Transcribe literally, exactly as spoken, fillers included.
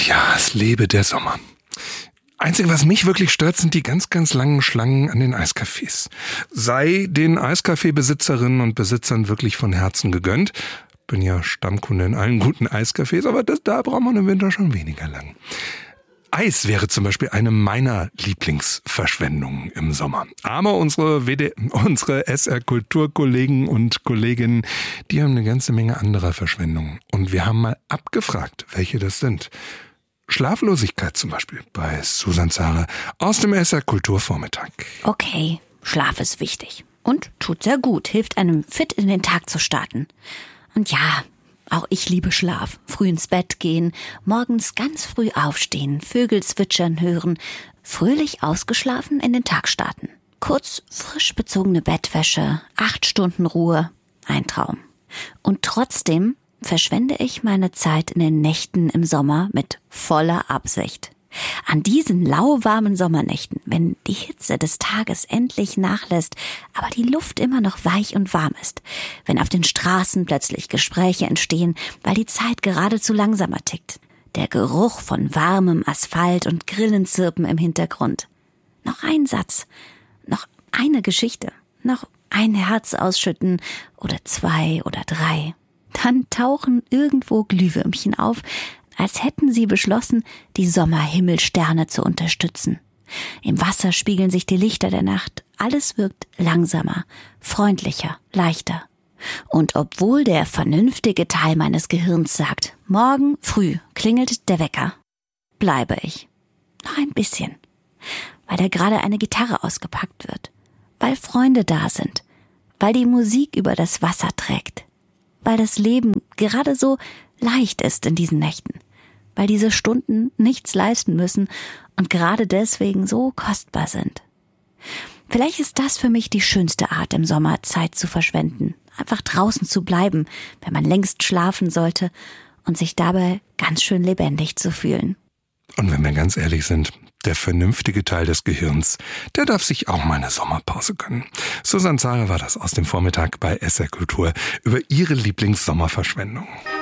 ja, es lebe der Sommer. Einzige, was mich wirklich stört, sind die ganz, ganz langen Schlangen an den Eiscafés. Sei den Eiskaffeebesitzerinnen und Besitzern wirklich von Herzen gegönnt. Bin ja Stammkunde in allen guten Eiscafés, aber das, da braucht man im Winter schon weniger lang. Eis wäre zum Beispiel eine meiner Lieblingsverschwendungen im Sommer. Aber unsere, W D, unsere S R-Kulturkollegen und Kolleginnen, die haben eine ganze Menge anderer Verschwendungen. Und wir haben mal abgefragt, welche das sind. Schlaflosigkeit zum Beispiel bei Susan Zahre aus dem S R-Kulturvormittag. Okay, Schlaf ist wichtig und tut sehr gut, hilft einem fit in den Tag zu starten. Und ja, auch ich liebe Schlaf. Früh ins Bett gehen, morgens ganz früh aufstehen, Vögel zwitschern hören, fröhlich ausgeschlafen in den Tag starten. Kurz frisch bezogene Bettwäsche, acht Stunden Ruhe, ein Traum. Und trotzdem verschwende ich meine Zeit in den Nächten im Sommer mit voller Absicht. An diesen lauwarmen Sommernächten, wenn die Hitze des Tages endlich nachlässt, aber die Luft immer noch weich und warm ist, wenn auf den Straßen plötzlich Gespräche entstehen, weil die Zeit geradezu langsamer tickt, der Geruch von warmem Asphalt und Grillenzirpen im Hintergrund. Noch ein Satz, noch eine Geschichte, noch ein Herz ausschütten oder zwei oder drei. Dann tauchen irgendwo Glühwürmchen auf, als hätten sie beschlossen, die Sommerhimmelsterne zu unterstützen. Im Wasser spiegeln sich die Lichter der Nacht. Alles wirkt langsamer, freundlicher, leichter. Und obwohl der vernünftige Teil meines Gehirns sagt, morgen früh klingelt der Wecker, bleibe ich. Noch ein bisschen. Weil da gerade eine Gitarre ausgepackt wird. Weil Freunde da sind. Weil die Musik über das Wasser trägt. Weil das Leben gerade so leicht ist in diesen Nächten, weil diese Stunden nichts leisten müssen und gerade deswegen so kostbar sind. Vielleicht ist das für mich die schönste Art im Sommer, Zeit zu verschwenden, einfach draußen zu bleiben, wenn man längst schlafen sollte und sich dabei ganz schön lebendig zu fühlen. Und wenn wir ganz ehrlich sind, der vernünftige Teil des Gehirns, der darf sich auch mal eine Sommerpause gönnen. Susan Zahre war das aus dem Vormittag bei S R Kultur über ihre Lieblings-Sommerverschwendung.